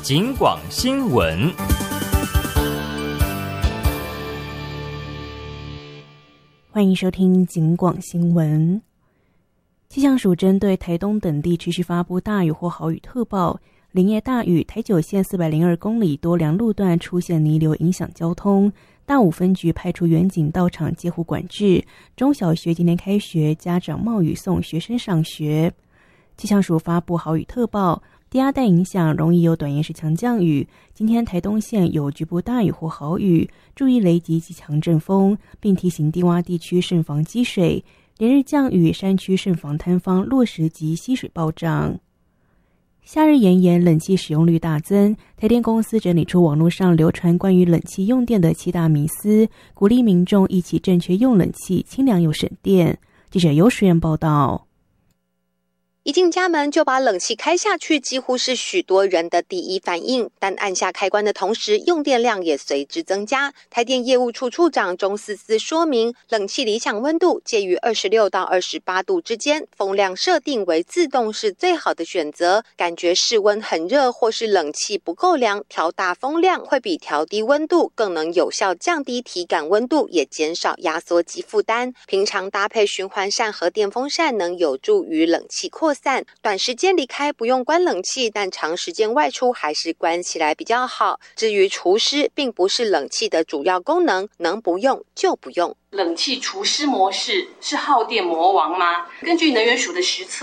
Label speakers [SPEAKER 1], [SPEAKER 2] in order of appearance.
[SPEAKER 1] 警广新闻。
[SPEAKER 2] 欢迎收听警广新闻。气象署针对台东等地持续发布大雨或豪雨特报，连夜大雨，台九线402公里多良路段出现泥流，影响交通。大武分局派出员警到场截胡管制。中小学今天开学，家长冒雨送学生上学。气象署发布豪雨特报，低压带影响容易有短延时强降雨，今天台东县有局部大雨或豪雨，注意雷击及强阵风，并提醒低洼地区慎防积水，连日降雨，山区慎防坍方、落石及溪水暴涨。夏日炎炎，冷气使用率大增，台电公司整理出网络上流传关于冷气用电的7大迷思，鼓励民众一起正确用冷气，清凉又省电。记者尤实验报道。
[SPEAKER 3] 一进家门就把冷气开下去，几乎是许多人的第一反应。但按下开关的同时，用电量也随之增加。台电业务处处长钟思思说明，冷气理想温度介于26到28度之间，风量设定为自动是最好的选择。感觉室温很热或是冷气不够凉，调大风量会比调低温度更能有效降低体感温度，也减少压缩机负担。平常搭配循环扇和电风扇，能有助于冷气扩散。短时间离开不用关冷气，但长时间外出还是关起来比较好。至于除湿，并不是冷气的主要功能，能不用就不用。
[SPEAKER 4] 冷气除湿模式是耗电魔王吗？根据能源署的实测，